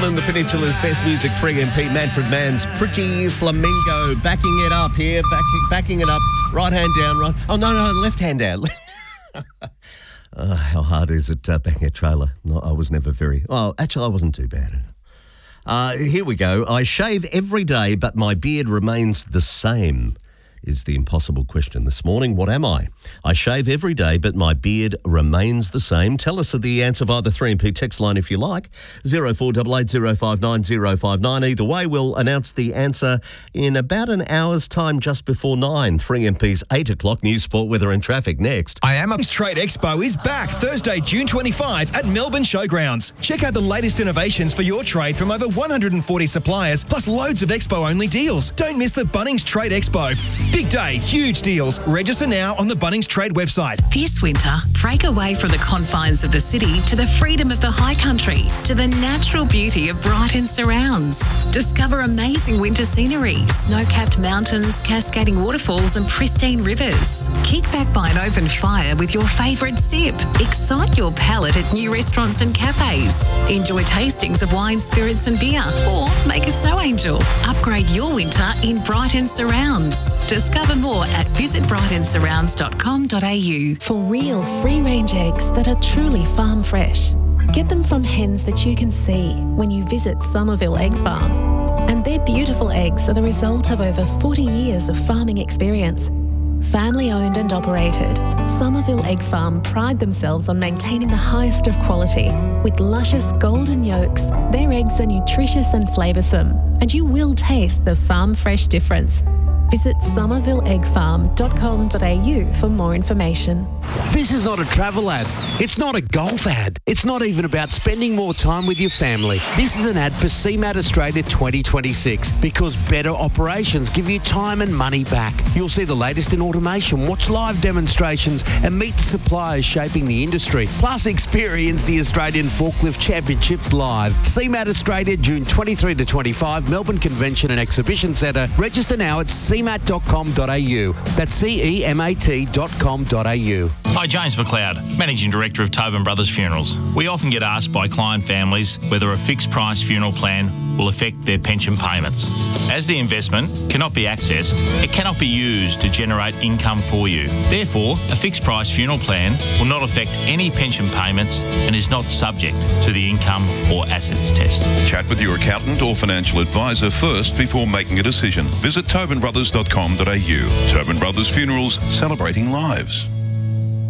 Northern the Peninsula's best music, 3MP, Manfred Mann's Pretty Flamingo. Backing it up here, backing it up. Right hand down, right. Oh, no, left hand down. How hard is it backing a trailer? No, I was never very... Oh, actually, I wasn't too bad. Here we go. I shave every day, but my beard remains the same, is the impossible question this morning. What am I? I shave every day, but my beard remains the same. Tell us the answer via the 3MP text line if you like. 0488 059 059. Either way, we'll announce the answer in about an hour's time, just before 9. 3MP's 8 o'clock news, sport, weather and traffic next. IAMA's Trade Expo is back Thursday, June 25 at Melbourne Showgrounds. Check out the latest innovations for your trade from over 140 suppliers, plus loads of Expo-only deals. Don't miss the Bunnings Trade Expo. Big day, huge deals. Register now on the Bunnings Trade website. This winter, break away from the confines of the city to the freedom of the high country, to the natural beauty of Brighton surrounds. Discover amazing winter scenery, snow-capped mountains, cascading waterfalls and pristine rivers. Kick back by an open fire with your favourite sip. Excite your palate at new restaurants and cafes. Enjoy tastings of wine, spirits and beer, or make a snow angel. Upgrade your winter in Brighton surrounds. Discover more at visitbrightonsurrounds.com.au. For real free-range eggs that are truly farm fresh. Get them from hens that you can see when you visit Somerville Egg Farm. And their beautiful eggs are the result of over 40 years of farming experience. Family owned and operated, Somerville Egg Farm pride themselves on maintaining the highest of quality. With luscious golden yolks, their eggs are nutritious and flavoursome, and you will taste the farm fresh difference. Visit somervilleeggfarm.com.au for more information. This is not a travel ad. It's not a golf ad. It's not even about spending more time with your family. This is an ad for CMAT Australia 2026, because better operations give you time and money back. You'll see the latest in automation, watch live demonstrations and meet the suppliers shaping the industry. Plus experience the Australian Forklift Championships live. CMAT Australia, June 23 to 25, Melbourne Convention and Exhibition Centre. Register now at cemat.com.au. That's cemat.com.au. Hi, James McLeod, Managing Director of Tobin Brothers Funerals. We often get asked by client families whether a fixed price funeral plan will affect their pension payments. As the investment cannot be accessed, it cannot be used to generate income for you. Therefore, a fixed price funeral plan will not affect any pension payments and is not subject to the income or assets test. Chat with your accountant or financial advisor first before making a decision. Visit tobinbrothers.com.au. Tobin Brothers Funerals, celebrating lives.